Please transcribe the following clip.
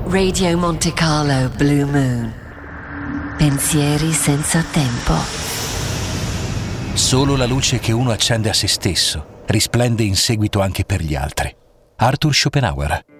Radio Monte Carlo Blue Moon. Pensieri senza tempo. Solo la luce che uno accende a se stesso risplende in seguito anche per gli altri. Arthur Schopenhauer.